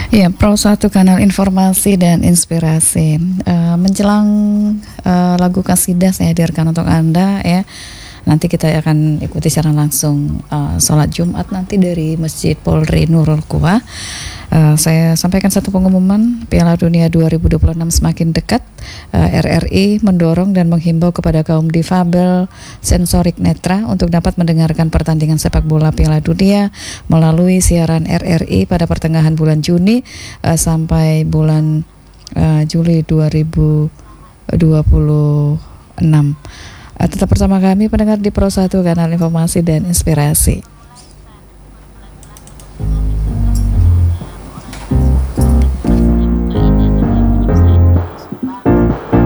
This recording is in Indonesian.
Ya, Pro 1 kanal informasi dan inspirasi. Menjelang lagu kasidah saya hadirkan untuk Anda ya. Nanti kita akan ikuti secara langsung sholat Jumat nanti dari Masjid Polri Nurul Quwa. Saya sampaikan satu pengumuman, Piala Dunia 2026 semakin dekat. RRI mendorong dan menghimbau kepada kaum difabel sensorik netra untuk dapat mendengarkan pertandingan sepak bola Piala Dunia melalui siaran RRI pada pertengahan bulan Juni sampai bulan Juli 2026. Tetap bersama kami pendengar di Pro 1 kanal informasi dan inspirasi.